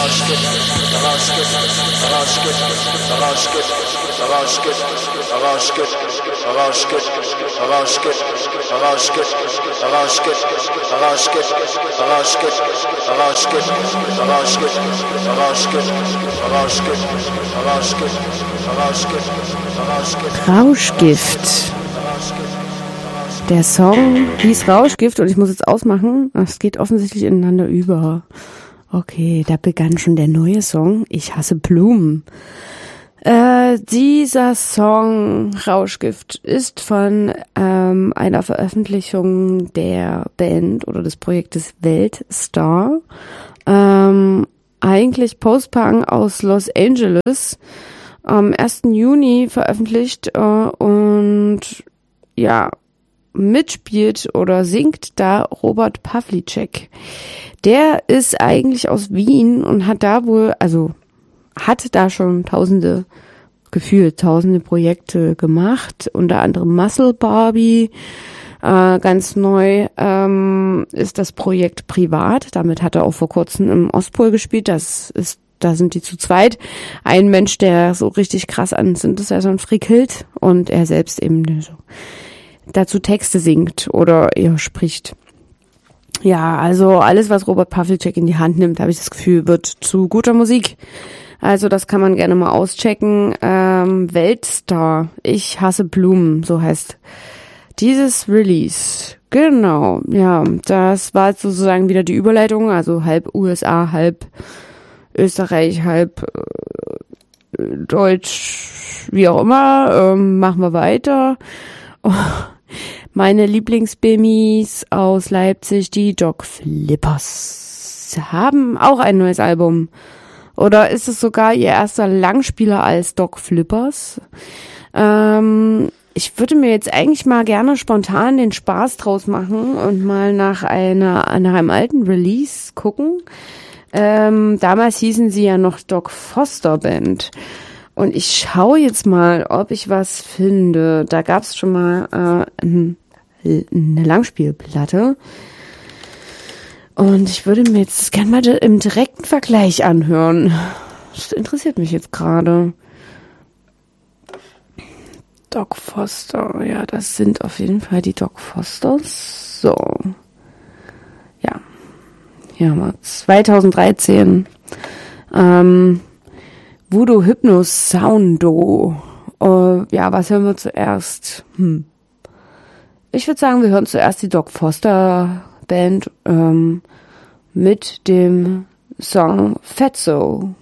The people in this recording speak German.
Rauschgift. Der Song hieß Rauschgift und ich muss jetzt ausmachen. Es geht offensichtlich ineinander über. Okay, da begann schon der neue Song. Ich hasse Blumen. Dieser Song Rauschgift ist von einer Veröffentlichung der Band oder des Projektes Weltstar. Eigentlich Post-Punk aus Los Angeles. Am 1. Juni veröffentlicht und ja, mitspielt oder singt da Robert Pawlicek. Der ist eigentlich aus Wien und hat da schon tausende Projekte gemacht, unter anderem Muscle Barbie. Ganz neu ist das Projekt Privat. Damit hat er auch vor kurzem im Ostpol gespielt. Da sind die zu zweit. Ein Mensch, der so richtig krass an Synthesizer und frickelt und er selbst eben so dazu Texte singt oder eher spricht. Ja, also alles, was Robert Pawlicek in die Hand nimmt, habe ich das Gefühl, wird zu guter Musik. Also das kann man gerne mal auschecken. Weltstar, ich hasse Blumen, so heißt dieses Release. Genau, ja, das war sozusagen wieder die Überleitung, also halb USA, halb Österreich, halb Deutsch, wie auch immer. Machen wir weiter. Oh, meine Lieblingsbimis aus Leipzig, die Doc Flippers, haben auch ein neues Album. Oder ist es sogar ihr erster Langspieler als Doc Flippers? Ich würde mir jetzt eigentlich mal gerne spontan den Spaß draus machen und mal nach einem alten Release gucken. Damals hießen sie ja noch Doc Foster Band. Und ich schaue jetzt mal, ob ich was finde. Da gab es schon mal eine Langspielplatte. Und ich würde mir jetzt gerne mal im direkten Vergleich anhören. Das interessiert mich jetzt gerade. Doc Foster, ja, das sind auf jeden Fall die Doc Fosters. So. Ja. Hier haben wir 2013. Voodoo Hypno Soundo. Ja, was hören wir zuerst? Ich würde sagen, wir hören zuerst die Doc Foster Band mit dem Song Fatso.